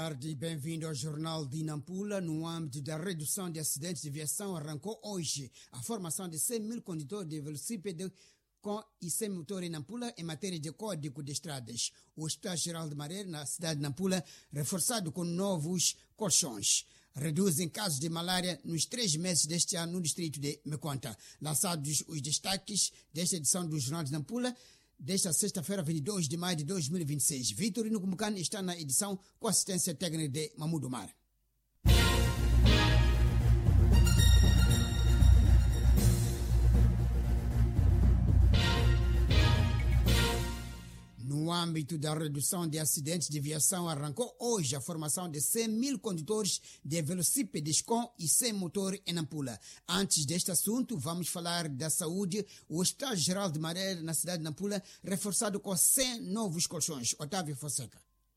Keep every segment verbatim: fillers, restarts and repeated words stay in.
Boa tarde e bem-vindo ao Jornal de Nampula. No âmbito da redução de acidentes de viação, arrancou hoje a formação de cem mil condutores de velocípede com e sem motor em Nampula em matéria de código de estradas. O Hospital Geral de Mareira, na cidade de Nampula, reforçado com novos colchões, reduzem casos de malária nos três meses deste ano no distrito de Meconta. Lançados os destaques desta edição do Jornal de Nampula, desta sexta-feira, vinte e dois de maio de dois mil e vinte e seis. Vitorino Kumukan está na edição com assistência técnica de Mahmoud Omar. No âmbito da redução de acidentes de viação, arrancou hoje a formação de cem mil condutores de velocípedes com e sem motor em Nampula. Antes deste assunto, vamos falar da saúde. O Hospital Geral de Mareira, na cidade de Nampula, reforçado com cem novos colchões. Otávio Fonseca.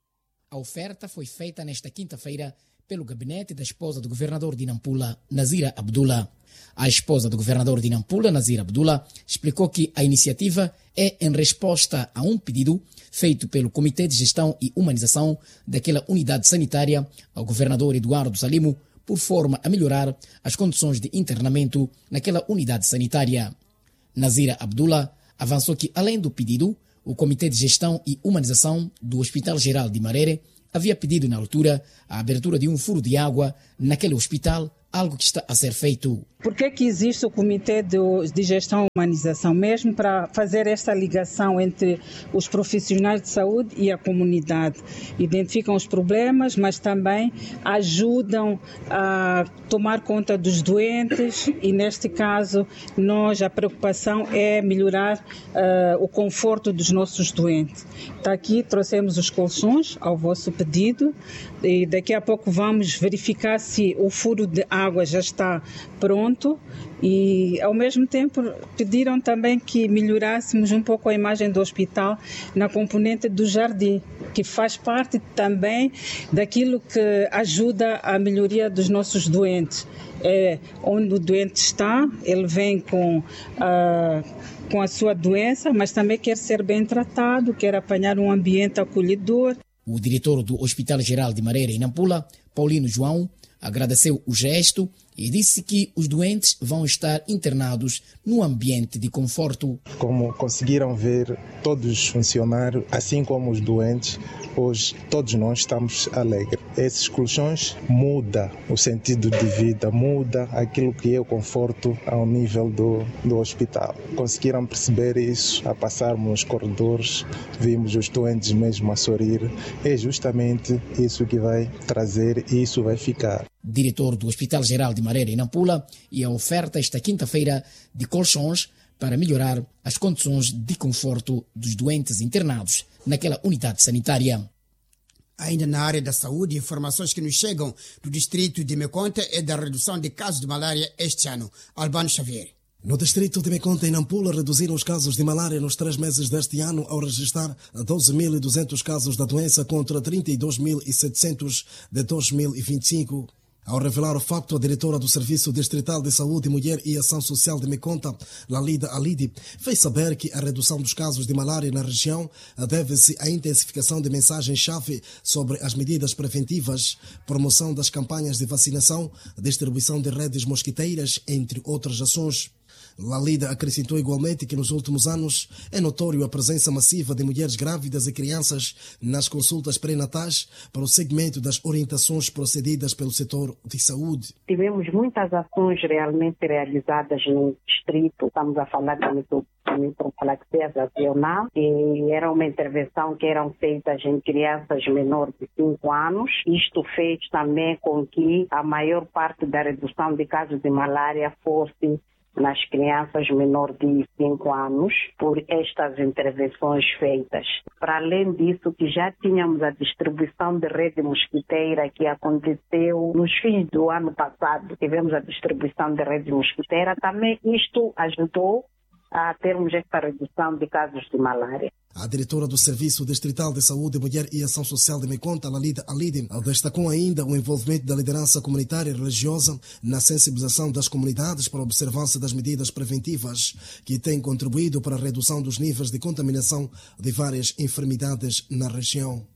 A oferta foi feita nesta quinta-feira pelo gabinete da esposa do governador de Nampula, Nazira Abdullah. A esposa do governador de Nampula, Nazira Abdullah, explicou que a iniciativa é em resposta a um pedido feito pelo Comitê de Gestão e Humanização daquela unidade sanitária ao governador Eduardo Salimo, por forma a melhorar as condições de internamento naquela unidade sanitária. Nazira Abdullah avançou que, além do pedido, o Comitê de Gestão e Humanização do Hospital Geral de Mareira havia pedido na altura a abertura de um furo de água naquele hospital, algo que está a ser feito. Por que que existe o Comitê de, de Gestão e Humanização? Mesmo para fazer esta ligação entre os profissionais de saúde e a comunidade. Identificam os problemas, mas também ajudam a tomar conta dos doentes e, neste caso, nós, a preocupação é melhorar uh, o conforto dos nossos doentes. Está aqui, trouxemos os colchões ao vosso pedido e daqui a pouco vamos verificar se o furo de água já está pronto e, ao mesmo tempo, pediram também que melhorássemos um pouco a imagem do hospital na componente do jardim, que faz parte também daquilo que ajuda a melhoria dos nossos doentes. É onde o doente está, ele vem com a, com a sua doença, mas também quer ser bem tratado, quer apanhar um ambiente acolhedor. O diretor do Hospital Geral de Mareira, em Nampula, Paulino João, agradeceu o gesto e disse que os doentes vão estar internados num ambiente de conforto. Como conseguiram ver, todos os funcionários, assim como os doentes, hoje todos nós estamos alegres. Esses colchões mudam o sentido de vida, muda aquilo que é o conforto ao nível do, do hospital. Conseguiram perceber isso a passarmos nos corredores, vimos os doentes mesmo a sorrir. É justamente isso que vai trazer e isso vai ficar. Diretor do Hospital Geral de Mareira, em Nampula, e a oferta esta quinta-feira de colchões para melhorar as condições de conforto dos doentes internados naquela unidade sanitária. Ainda na área da saúde, informações que nos chegam do distrito de Meconta é da redução de casos de malária este ano. Albano Xavier. No distrito de Meconta, em Nampula, reduziram os casos de malária nos três meses deste ano ao registrar doze mil e duzentos casos da doença contra trinta e dois mil e setecentos de dois mil e vinte e cinco. Ao revelar o facto, a diretora do Serviço Distrital de Saúde, Mulher e Ação Social de Meconta, Lalida Alidi, fez saber que a redução dos casos de malária na região deve-se à intensificação de mensagens-chave sobre as medidas preventivas, promoção das campanhas de vacinação, distribuição de redes mosquiteiras, entre outras ações. Lalida acrescentou igualmente que nos últimos anos é notório a presença massiva de mulheres grávidas e crianças nas consultas pré-natais para o segmento das orientações procedidas pelo setor de saúde. Tivemos muitas ações realmente realizadas no distrito, estamos a falar da microfilaxia regional, e era uma intervenção que eram feitas em crianças menores de cinco anos. Isto fez também com que a maior parte da redução de casos de malária fosse nas crianças menores de cinco anos, por estas intervenções feitas. Para além disso, que já tínhamos a distribuição de rede mosquiteira que aconteceu nos fins do ano passado, tivemos a distribuição de rede mosquiteira, também isto ajudou a termos esta redução de casos de malária. A diretora do Serviço Distrital de Saúde, Mulher e Ação Social de Meconta, Lalida Alidi, destacou ainda o envolvimento da liderança comunitária e religiosa na sensibilização das comunidades para a observância das medidas preventivas que têm contribuído para a redução dos níveis de contaminação de várias enfermidades na região.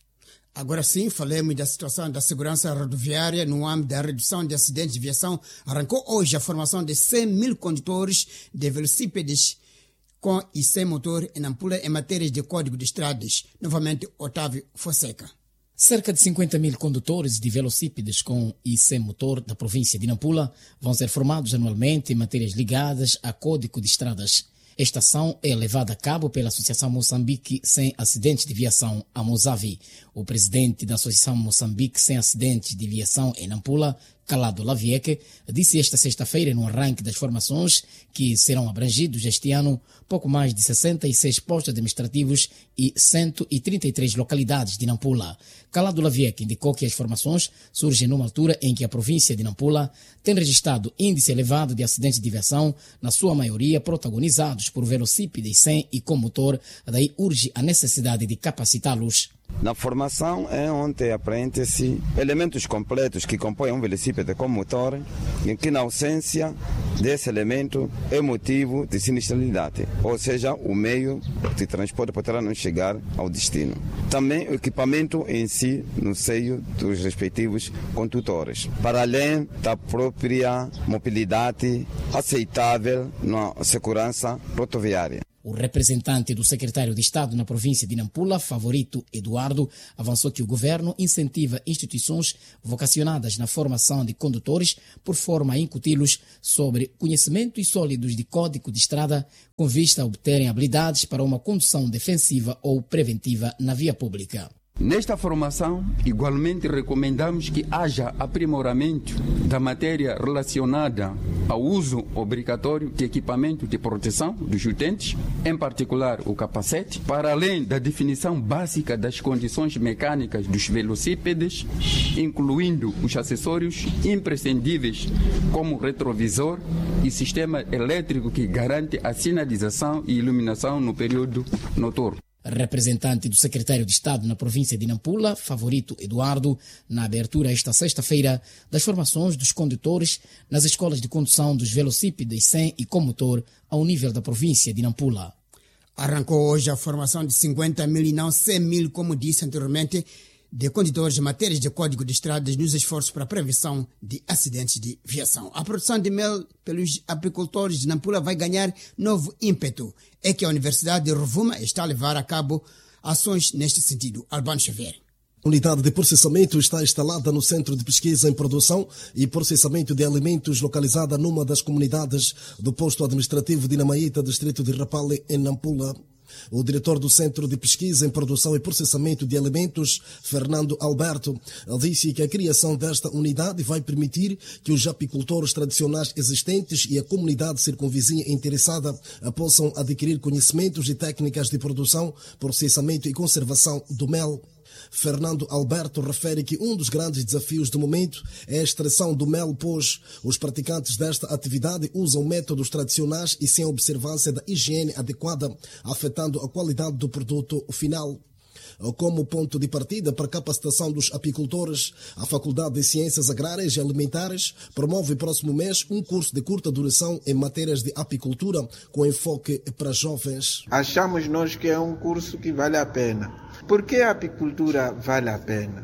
Agora sim, falemos da situação da segurança rodoviária no âmbito da redução de acidentes de viação. Arrancou hoje a formação de cem mil condutores de velocípedes com e sem motor em Nampula em matérias de código de estradas. Novamente, Otávio Fonseca. Cerca de cinquenta mil condutores de velocípedes com e sem motor da província de Nampula vão ser formados anualmente em matérias ligadas a código de estradas. Esta ação é levada a cabo pela Associação Moçambique Sem Acidentes de Viação, a Mosavi. O presidente da Associação Moçambique Sem Acidentes de Viação em Nampula, Calado Lavieque, disse esta sexta-feira no arranque das formações que serão abrangidos este ano pouco mais de sessenta e seis postos administrativos e cento e trinta e três localidades de Nampula. Calado Lavieque indicou que as formações surgem numa altura em que a província de Nampula tem registrado índice elevado de acidentes de viação, na sua maioria protagonizados por velocípedes sem e com motor, daí urge a necessidade de capacitá-los. Na formação é onde aprende-se elementos completos que compõem um velocípede com motor, em que na ausência desse elemento é motivo de sinistralidade, ou seja, o meio de transporte poderá não chegar ao destino. Também o equipamento em si no seio dos respectivos condutores, para além da própria mobilidade aceitável na segurança rodoviária. O representante do secretário de Estado na província de Nampula, Favorito Eduardo, avançou que o governo incentiva instituições vocacionadas na formação de condutores por forma a incuti-los sobre conhecimentos sólidos de código de estrada com vista a obterem habilidades para uma condução defensiva ou preventiva na via pública. Nesta formação, igualmente recomendamos que haja aprimoramento da matéria relacionada ao uso obrigatório de equipamento de proteção dos utentes, em particular o capacete, para além da definição básica das condições mecânicas dos velocípedes, incluindo os acessórios imprescindíveis como retrovisor e sistema elétrico que garante a sinalização e iluminação no período noturno. Representante do secretário de Estado na província de Nampula, Favorito Eduardo, na abertura esta sexta-feira das formações dos condutores nas escolas de condução dos velocípedes sem e com motor ao nível da província de Nampula. Arrancou hoje a formação de cinquenta mil e não cem mil, como disse anteriormente, de condutores em matérias de código de estradas nos esforços para a prevenção de acidentes de viação. A produção de mel pelos apicultores de Nampula vai ganhar novo ímpeto. É que a Universidade de Rovuma está a levar a cabo ações neste sentido. Albano Xavier. A unidade de processamento está instalada no Centro de Pesquisa em Produção e Processamento de Alimentos, localizada numa das comunidades do posto administrativo de Namaíta, distrito de Rapale, em Nampula. O diretor do Centro de Pesquisa em Produção e Processamento de Alimentos, Fernando Alberto, disse que a criação desta unidade vai permitir que os apicultores tradicionais existentes e a comunidade circunvizinha interessada possam adquirir conhecimentos e técnicas de produção, processamento e conservação do mel. Fernando Alberto refere que um dos grandes desafios do momento é a extração do mel, pois os praticantes desta atividade usam métodos tradicionais e sem observância da higiene adequada, afetando a qualidade do produto final. Como ponto de partida para a capacitação dos apicultores, a Faculdade de Ciências Agrárias e Alimentares promove próximo mês um curso de curta duração em matérias de apicultura com enfoque para jovens. Achamos nós que é um curso que vale a pena. Por que a apicultura vale a pena?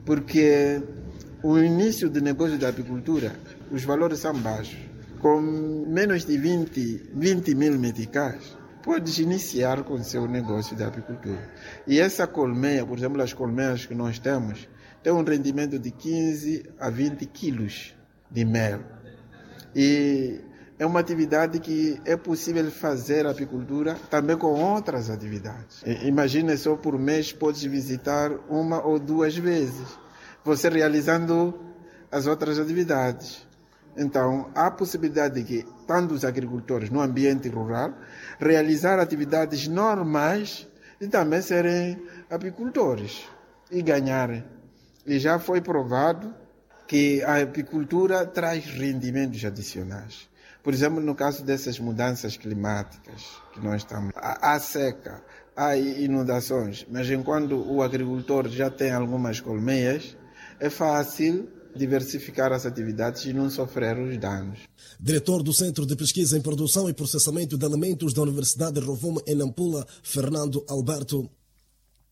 Porque o início do negócio da apicultura, os valores são baixos. Com menos de vinte mil meticais, podes iniciar com o seu negócio de apicultura. E essa colmeia, por exemplo, as colmeias que nós temos, tem um rendimento de quinze a vinte quilos de mel. E é uma atividade que é possível fazer apicultura também com outras atividades. Imagina só por mês podes visitar uma ou duas vezes, você realizando as outras atividades. Então, há a possibilidade de que tanto os agricultores no ambiente rural realizar atividades normais e também serem apicultores e ganharem. E já foi provado que a apicultura traz rendimentos adicionais. Por exemplo, no caso dessas mudanças climáticas que nós estamos, há seca, há inundações, mas enquanto o agricultor já tem algumas colmeias, é fácil diversificar as atividades e não sofrer os danos. Diretor do Centro de Pesquisa em Produção e Processamento de Alimentos da Universidade de Rovuma, em Nampula, Fernando Alberto.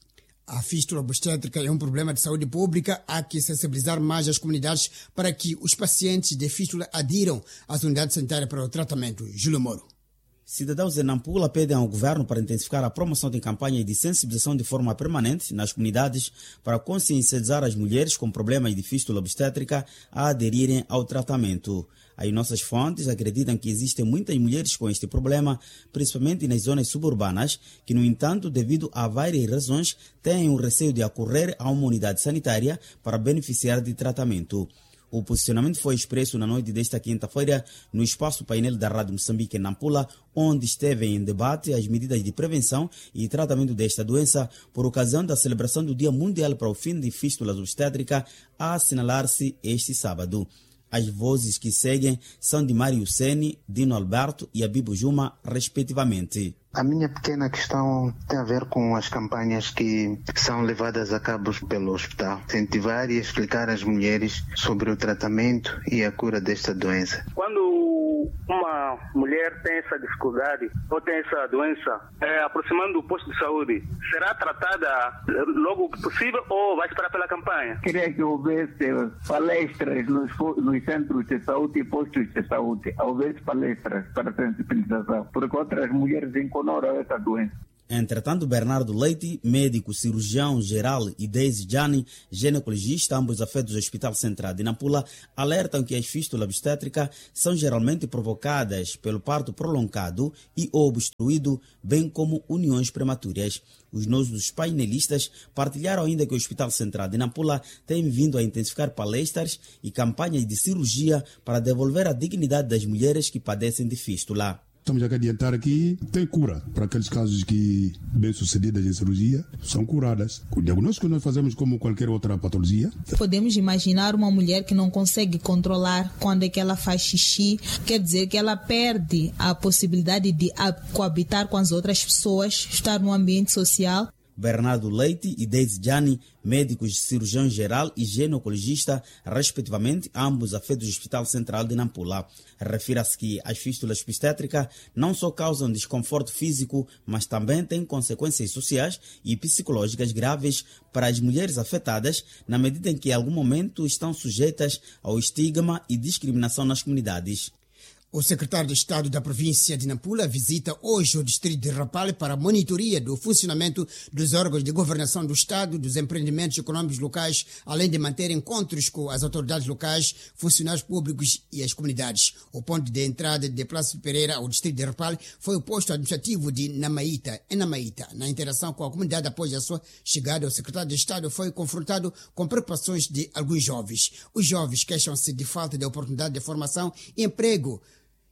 A fístula obstétrica é um problema de saúde pública. Há que sensibilizar mais as comunidades para que os pacientes de fístula adiram às unidades sanitárias para o tratamento. Júlio Moro. Cidadãos de Nampula pedem ao governo para intensificar a promoção de campanhas de sensibilização de forma permanente nas comunidades para conscientizar as mulheres com problemas de fístula obstétrica a aderirem ao tratamento. Aí nossas fontes acreditam que existem muitas mulheres com este problema, principalmente nas zonas suburbanas, que, no entanto, devido a várias razões, têm o receio de acorrer a uma unidade sanitária para beneficiar de tratamento. O posicionamento foi expresso na noite desta quinta-feira no espaço painel da Rádio Moçambique em Nampula, onde esteve em debate as medidas de prevenção e tratamento desta doença por ocasião da celebração do Dia Mundial para o Fim de Fístulas Obstétricas, a assinalar-se este sábado. As vozes que seguem são de Mário Seni, Dino Alberto e Abibo Juma, respectivamente. A minha pequena questão tem a ver com as campanhas que são levadas a cabo pelo hospital. Incentivar e explicar às mulheres sobre o tratamento e a cura desta doença. Quando uma mulher tem essa dificuldade ou tem essa doença, é, aproximando do posto de saúde, será tratada logo que possível ou vai esperar pela campanha? Queria que houvesse palestras nos, nos centros de saúde e postos de saúde. Houvesse palestras para sensibilização, porque outras mulheres encontram essa doença. Entretanto, Bernardo Leite, médico cirurgião geral, e Deise Jani, ginecologista, ambos afetos do Hospital Central de Nampula, alertam que as fístulas obstétricas são geralmente provocadas pelo parto prolongado e ou obstruído, bem como uniões prematuras. Os nossos painelistas partilharam ainda que o Hospital Central de Nampula tem vindo a intensificar palestras e campanhas de cirurgia para devolver a dignidade das mulheres que padecem de fístula. Estamos a adiantar aqui, tem cura para aqueles casos que, bem sucedidas em cirurgia, são curadas. O diagnóstico nós fazemos como qualquer outra patologia. Podemos imaginar uma mulher que não consegue controlar quando é que ela faz xixi, quer dizer que ela perde a possibilidade de coabitar com as outras pessoas, estar no ambiente social. Bernardo Leite e Deise Jani, médicos cirurgião geral e ginecologista, respectivamente, ambos afetos do Hospital Central de Nampula. Refira-se que as fístulas obstétricas não só causam desconforto físico, mas também têm consequências sociais e psicológicas graves para as mulheres afetadas, na medida em que, em algum momento, estão sujeitas ao estigma e discriminação nas comunidades. O secretário de Estado da província de Nampula visita hoje o distrito de Rapale para a monitoria do funcionamento dos órgãos de governação do Estado, dos empreendimentos econômicos locais, além de manter encontros com as autoridades locais, funcionários públicos e as comunidades. O ponto de entrada de Plácido Pereira ao distrito de Rapale foi o posto administrativo de Namaíta, em Namaíta. Na interação com a comunidade após a sua chegada, o secretário de Estado foi confrontado com preocupações de alguns jovens. Os jovens queixam-se de falta de oportunidade de formação e emprego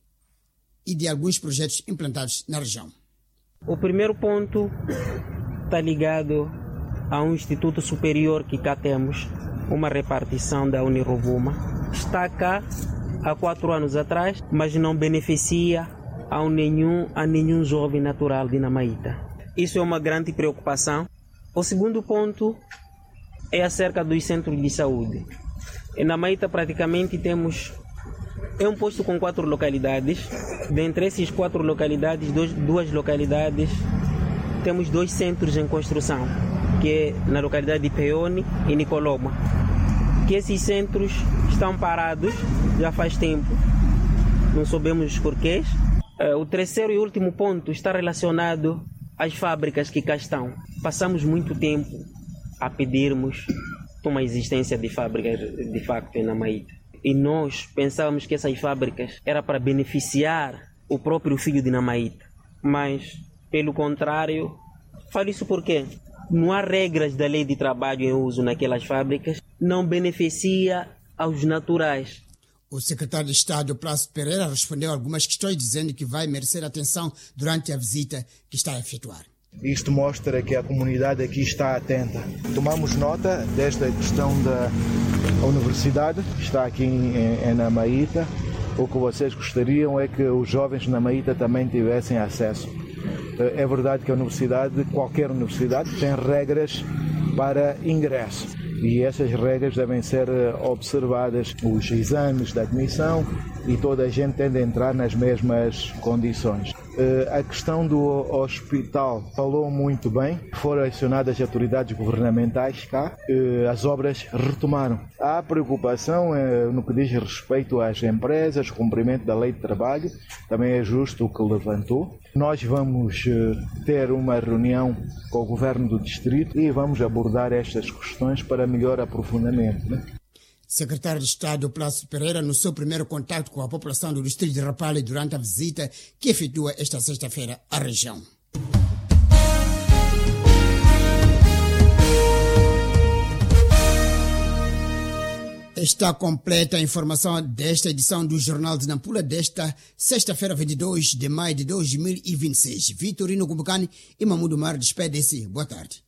e de alguns projetos implantados na região. O primeiro ponto está ligado a um instituto superior que cá temos, uma repartição da Unirovuma. Está cá há quatro anos atrás, mas não beneficia a nenhum, a nenhum jovem natural de Namaíta. Isso é uma grande preocupação. O segundo ponto é acerca dos centros de saúde. Em Namaíta praticamente temos É um posto com quatro localidades. Dentre essas quatro localidades, dois, duas localidades, temos dois centros em construção, que é na localidade de Peone e Nicoloma. Que esses centros estão parados já faz tempo, não sabemos os porquês. O terceiro e último ponto está relacionado às fábricas que cá estão. Passamos muito tempo a pedirmos uma existência de fábricas de facto em Namaíta. E nós pensávamos que essas fábricas eram para beneficiar o próprio filho de Namaíta. Mas, pelo contrário, falo isso porque não há regras da lei de trabalho em uso naquelas fábricas, não beneficia aos naturais. O secretário de Estado, Plácido Pereira, respondeu a algumas questões dizendo que vai merecer atenção durante a visita que está a efetuar. Isto mostra que a comunidade aqui está atenta. Tomamos nota desta questão da universidade, que está aqui em, em Namaíta. O que vocês gostariam é que os jovens de Namaíta também tivessem acesso. É verdade que a universidade, qualquer universidade, tem regras para ingresso. E essas regras devem ser observadas, os exames de admissão, e toda a gente tem de entrar nas mesmas condições. A questão do hospital falou muito bem, foram acionadas as autoridades governamentais cá, as obras retomaram. Há preocupação no que diz respeito às empresas, cumprimento da lei de trabalho, também é justo o que levantou. Nós vamos ter uma reunião com o governo do distrito e vamos abordar estas questões para melhor aprofundamento, né? Secretário de Estado Plácido Pereira, no seu primeiro contato com a população do distrito de Rapalha durante a visita que efetua esta sexta-feira à região. Está completa a informação desta edição do Jornal de Nampula desta sexta-feira, vinte e dois de maio de dois mil e vinte e seis. Vitorino Kumbukani e Mamudo Mar despedem-se. Boa tarde.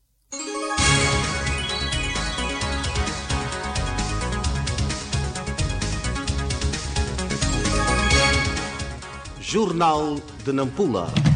Jornal de Nampula.